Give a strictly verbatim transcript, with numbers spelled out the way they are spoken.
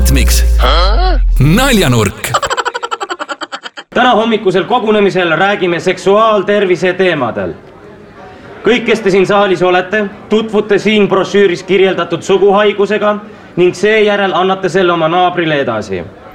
Rütmiks naljanurk. Täna hommikusel kogunemisel räägime seksuaaltervise teemadel. Kõik, kes te siin saalis olete, tutvute siin brošüüris kirjeldatud suguhaigusega ning seejärel annate selle oma naabrile edasi.